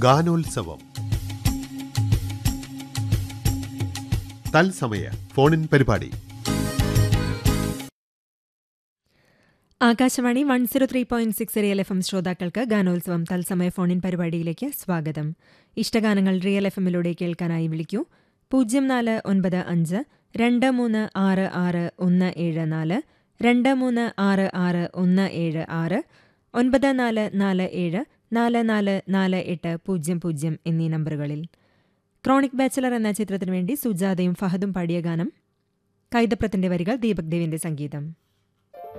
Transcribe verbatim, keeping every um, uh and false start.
ഗാനോത്സവം തത്സമയ ഫോണിൻ പരിപാടി. Akashvani one zero three point six real F M ശ്രോതാക്കൾക്ക് ഗാനോത്സവം തത്സമയ ഫോണിൻ പരിപാടിയിലേക്ക് സ്വാഗതം. ഇഷ്ടഗാനങ്ങൾ റിയൽ എഫ് എമ്മിലൂടെ കേൾക്കാനായി വിളിക്കൂ പൂജ്യം നാല് ഒൻപത് അഞ്ച് രണ്ട് മൂന്ന് ആറ് ആറ് ഒന്ന് ഏഴ് നാല്, രണ്ട് മൂന്ന് ആറ് ആറ് ഒന്ന് ഏഴ് ആറ്, ഒൻപത് നാല് നാല് ഏഴ് നാല് നാല് നാല് എട്ട് പൂജ്യം പൂജ്യം എന്നീ നമ്പറുകളിൽ. ക്രോണിക് ബാച്ചിലർ എന്ന ചിത്രത്തിനു വേണ്ടി സുജാതയും ഫഹദും പാടിയ ഗാനം. കൈതപ്രത്തിന്റെ വരികൾ ദീപക് ദേവിന്റെ സംഗീതം.